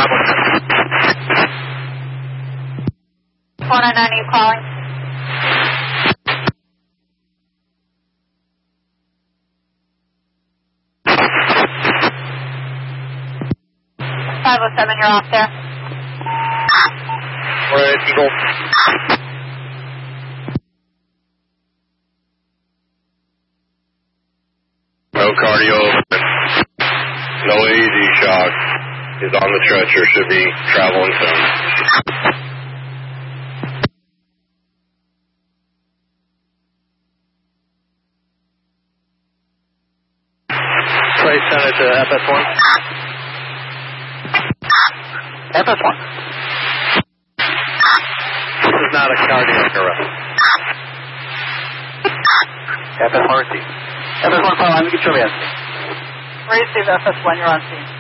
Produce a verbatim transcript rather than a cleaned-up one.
four nine nine, are you calling? five oh seven, you're off there. Red Eagle. No cardio. No A E D shock. He's on the stretcher. Should be traveling soon. Place send it to F S one. F S one. This is not a cardiac arrest. F S one receive. F S one, follow, let me get your answer. Receive F S one, you're on scene.